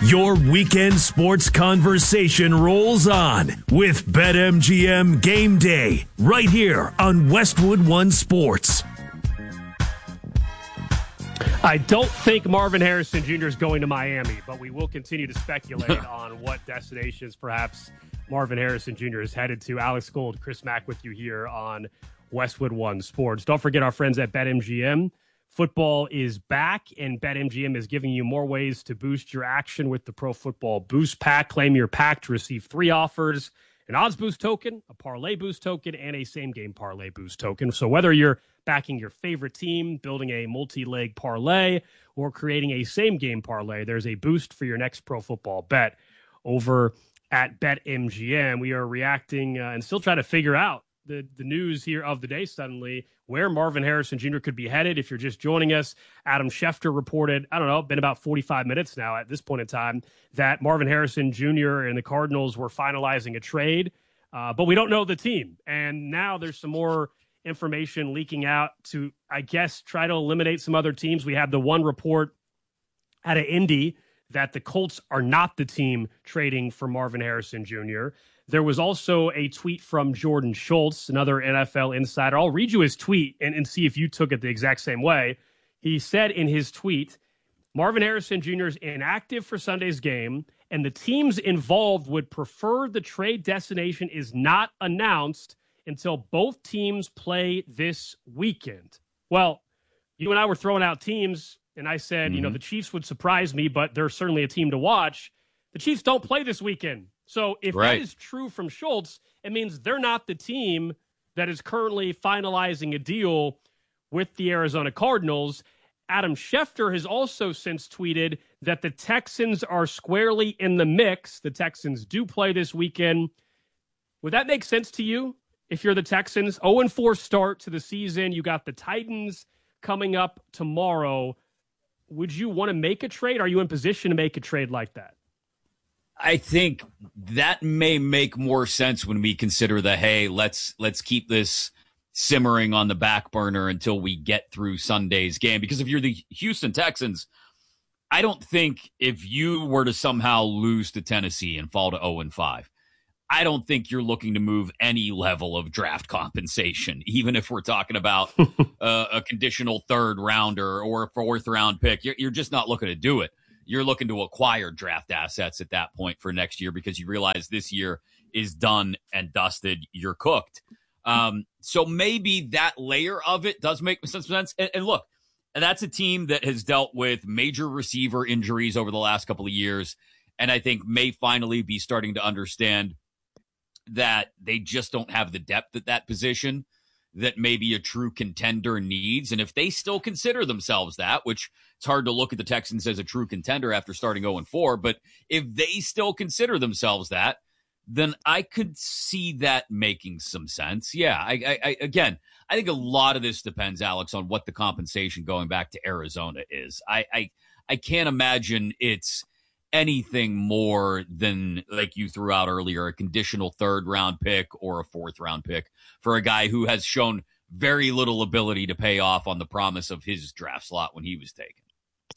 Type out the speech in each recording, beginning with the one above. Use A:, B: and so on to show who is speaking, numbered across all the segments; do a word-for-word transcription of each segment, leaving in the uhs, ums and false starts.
A: Your weekend sports conversation rolls on with BetMGM Game Day right here on Westwood One Sports.
B: I don't think Marvin Harrison Junior is going to Miami, but we will continue to speculate on what destinations perhaps Marvin Harrison Junior is headed to. Alex Gold, Chris Mack with you here on Westwood One Sports. Don't forget our friends at BetMGM. Football is back, and BetMGM is giving you more ways to boost your action with the Pro Football Boost Pack. Claim your pack to receive three offers: an odds boost token, a parlay boost token, and a same-game parlay boost token. So whether you're backing your favorite team, building a multi-leg parlay, or creating a same-game parlay, there's a boost for your next pro football bet over at BetMGM. We are reacting uh, and still trying to figure out the, the news here of the day suddenly, where Marvin Harrison Junior could be headed. If you're just joining us, Adam Schefter reported, I don't know, been about forty-five minutes now at this point in time, that Marvin Harrison Junior and the Cardinals were finalizing a trade, uh, but we don't know the team. And now there's some more information leaking out to, I guess, try to eliminate some other teams. We have the one report out of Indy that the Colts are not the team trading for Marvin Harrison Junior There was also a tweet from Jordan Schultz, another N F L insider. I'll read you his tweet and, and see if you took it the exact same way. He said in his tweet, Marvin Harrison Junior is inactive for Sunday's game, and the teams involved would prefer the trade destination is not announced until both teams play this weekend. Well, you and I were throwing out teams, and I said, mm-hmm. you know, the Chiefs would surprise me, but they're certainly a team to watch. The Chiefs don't play this weekend. So if right. that is true from Schultz, it means they're not the team that is currently finalizing a deal with the Arizona Cardinals. Adam Schefter has also since tweeted that the Texans are squarely in the mix. The Texans do play this weekend. Would that make sense to you if you're the Texans? oh and four start to the season. You got the Titans coming up tomorrow. Would you want to make a trade? Are you in position to make a trade like that?
C: I think that may make more sense when we consider the, hey, let's let's keep this simmering on the back burner until we get through Sunday's game. Because if you're the Houston Texans, I don't think if you were to somehow lose to Tennessee and fall to oh and five, I don't think you're looking to move any level of draft compensation, even if we're talking about uh, a conditional third rounder or a fourth round pick. You're, you're just not looking to do it. You're looking to acquire draft assets at that point for next year because you realize this year is done and dusted. You're cooked. Um, so maybe that layer of it does make some sense. And, and look, that's a team that has dealt with major receiver injuries over the last couple of years, and I think may finally be starting to understand that they just don't have the depth at that position that maybe a true contender needs. And if they still consider themselves that, which it's hard to look at the Texans as a true contender after starting oh and four, but if they still consider themselves that, then I could see that making some sense. Yeah, I, I, I again, I think a lot of this depends, Alex, on what the compensation going back to Arizona is. I, I, I can't imagine it's anything more than, like you threw out earlier, a conditional third round pick or a fourth round pick for a guy who has shown very little ability to pay off on the promise of his draft slot when he was taken.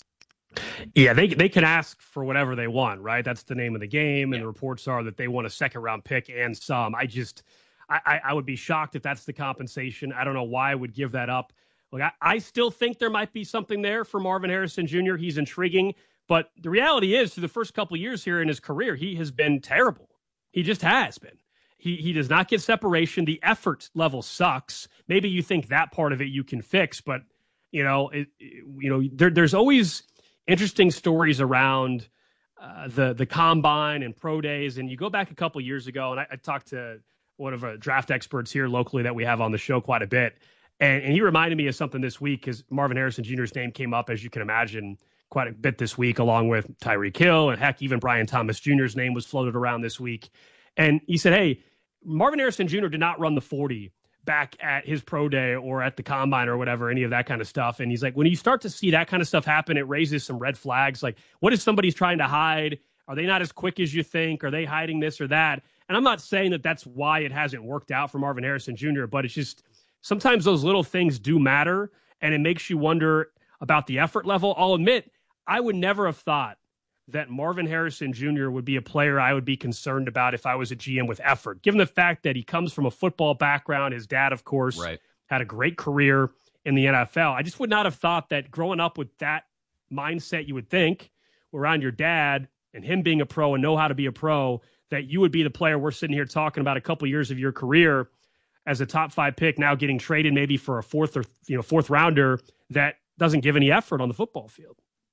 B: Yeah, they they can ask for whatever they want, right? That's the name of the game, and
C: yeah.
B: the reports are that they want a second round pick and some. I just, I, I would be shocked if that's the compensation. I don't know why I would give that up. Look, I, I still think there might be something there for Marvin Harrison Junior He's intriguing. But the reality is, through the first couple of years here in his career, he has been terrible. He just has been. He he does not get separation. The effort level sucks. Maybe you think that part of it you can fix, but you know, it, it, you know, there, there's always interesting stories around uh, the the combine and pro days. And you go back a couple of years ago, and I, I talked to one of the draft experts here locally that we have on the show quite a bit, and, and he reminded me of something this week because Marvin Harrison Junior's name came up, as you can imagine, quite a bit this week, along with Tyreek Hill, and heck, even Brian Thomas Junior's name was floated around this week. And he said, hey, Marvin Harrison Junior did not run the forty back at his pro day or at the combine or whatever, any of that kind of stuff. And he's like, when you start to see that kind of stuff happen, it raises some red flags. Like, what if somebody's trying to hide? Are they not as quick as you think? Are they hiding this or that? And I'm not saying that that's why it hasn't worked out for Marvin Harrison Junior, but it's just sometimes those little things do matter, and it makes you wonder about the effort level. I'll admit, I would never have thought that Marvin Harrison Junior would be a player I would be concerned about if I was a G M with effort, given the fact that he comes from a football background. His dad, of course,
C: right.
B: had a great career in the N F L. I just would not have thought that growing up with that mindset, you would think, around your dad and him being a pro and know how to be a pro, that you would be the player we're sitting here talking about a couple years of your career as a top five pick, now getting traded maybe for a fourth or you know fourth rounder that doesn't give any effort on the football field.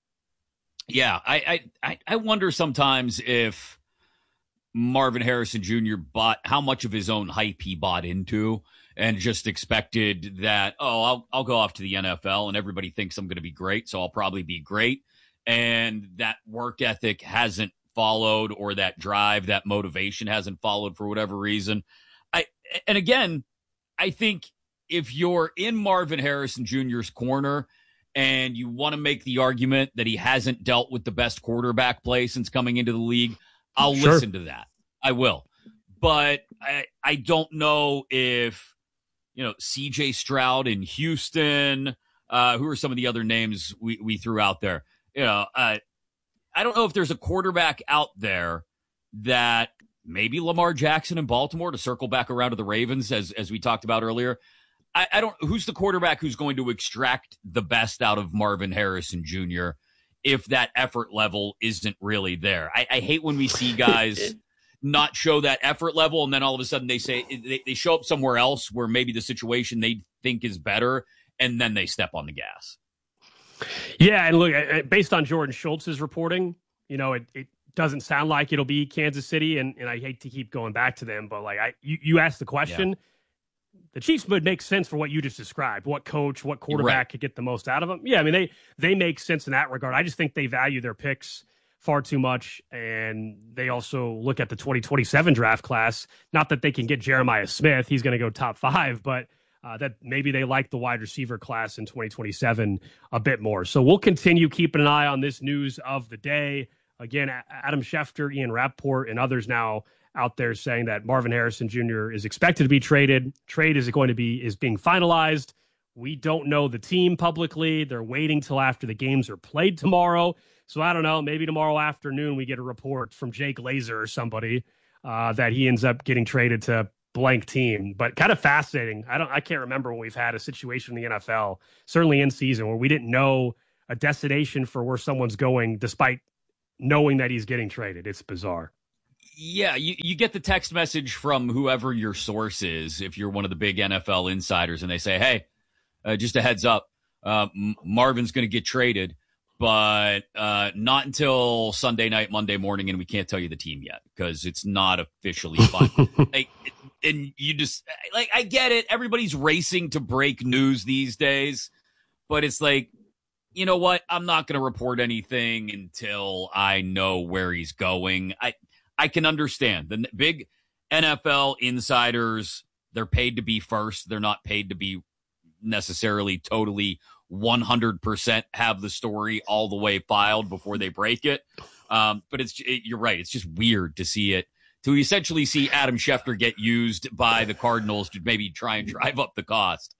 C: Yeah, I, I, I wonder sometimes if Marvin Harrison Junior bought how much of his own hype he bought into and just expected that, oh, I'll, I'll go off to the N F L and everybody thinks I'm going to be great, so I'll probably be great. And that work ethic hasn't followed, or that drive, that motivation hasn't followed for whatever reason. I And again, I think if you're in Marvin Harrison Junior's corner and you want to make the argument that he hasn't dealt with the best quarterback play since coming into the league, I'll
B: Sure.
C: listen to that. I will. But I, I don't know if, you know, C J Stroud in Houston, uh, who are some of the other names we, we threw out there? You know, uh, I don't know if there's a quarterback out there that maybe Lamar Jackson in Baltimore, to circle back around to the Ravens, as, as we talked about earlier. I, I don't, who's the quarterback who's going to extract the best out of Marvin Harrison Junior if that effort level isn't really there? I, I hate when we see guys not show that effort level, and then all of a sudden they say they, they show up somewhere else where maybe the situation they think is better, and then they step on the gas.
B: Yeah, and look, based on Jordan Schultz's reporting, you know, it, it doesn't sound like it'll be Kansas City, and, and I hate to keep going back to them, but like I, you, you asked the question. Yeah. The Chiefs would make sense for what you just described. What coach, what quarterback right. could get the most out of them? Yeah, I mean, they they make sense in that regard. I just think they value their picks far too much, and they also look at the twenty twenty-seven draft class. Not that they can get Jeremiah Smith. He's going to go top five, but uh, that maybe they like the wide receiver class in twenty twenty-seven a bit more. So we'll continue keeping an eye on this news of the day. Again, Adam Schefter, Ian Rappaport, and others now out there saying that Marvin Harrison Junior is expected to be traded. Trade is going to be is being finalized. We don't know the team publicly. They're waiting till after the games are played tomorrow. So I don't know. Maybe tomorrow afternoon we get a report from Jake Laser or somebody uh, that he ends up getting traded to blank team. But kind of fascinating. I don't. I can't remember when we've had a situation in the N F L, certainly in season, where we didn't know a destination for where someone's going, despite knowing that he's getting traded. It's bizarre.
C: Yeah, you, you get the text message from whoever your source is, if you're one of the big N F L insiders, and they say, hey, uh, just a heads up, uh, M- Marvin's going to get traded, but uh, not until Sunday night, Monday morning, and we can't tell you the team yet because it's not officially final. like, and you just, like, I get it. Everybody's racing to break news these days, but it's like, you know what? I'm not going to report anything until I know where he's going. I I can understand. The big N F L insiders, they're paid to be first. They're not paid to be necessarily totally one hundred percent have the story all the way filed before they break it. Um, but it's it, you're right. It's just weird to see it, to essentially see Adam Schefter get used by the Cardinals to maybe try and drive up the cost.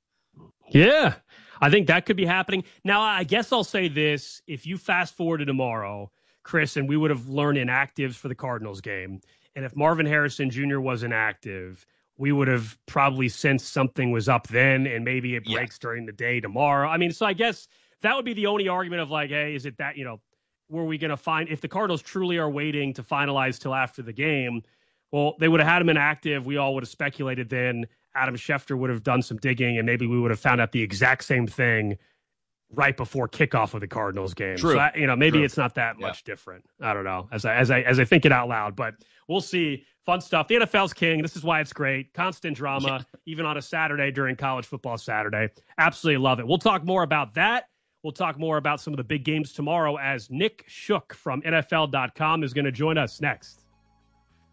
B: Yeah, I think that could be happening. Now, I guess I'll say this. If you fast forward to tomorrow, Chris, and we would have learned inactives for the Cardinals game, and if Marvin Harrison Junior was inactive, we would have probably sensed something was up then, and maybe it breaks yeah. during the day tomorrow. I mean, so I guess that would be the only argument of like, hey, is it that, you know, were we going to find, if the Cardinals truly are waiting to finalize till after the game, well, they would have had him inactive. We all would have speculated then. Adam Schefter would have done some digging, and maybe we would have found out the exact same thing right before kickoff of the Cardinals game.
C: True.
B: So, I, you know, maybe
C: True.
B: It's not that
C: yeah.
B: much different. I don't know. As I, as I, as I think it out loud, but we'll see. Fun stuff. The N F L's king. This is why it's great. Constant drama, yeah. even on a Saturday during college football Saturday. Absolutely love it. We'll talk more about that. We'll talk more about some of the big games tomorrow as Nick Shook from N F L dot com is going to join us next.